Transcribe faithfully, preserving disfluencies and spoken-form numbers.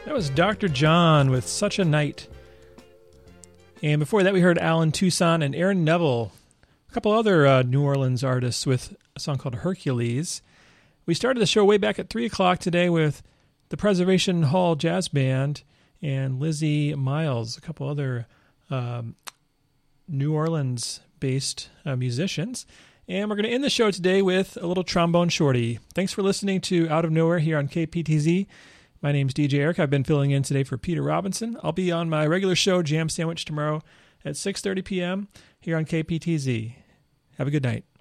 That was Doctor John with Such a Night. And before that, we heard Alan Toussaint and Aaron Neville, a couple other uh, New Orleans artists with a song called Hercules. We started the show way back at three o'clock today with the Preservation Hall Jazz Band and Lizzie Miles, a couple other um, New Orleans-based uh, musicians. And we're going to end the show today with a little trombone shorty. Thanks for listening to Out of Nowhere here on K P T Z. My name's D J Eric. I've been filling in today for Peter Robinson. I'll be on my regular show, Jam Sandwich, tomorrow at six thirty p.m. here on K P T Z. Have a good night.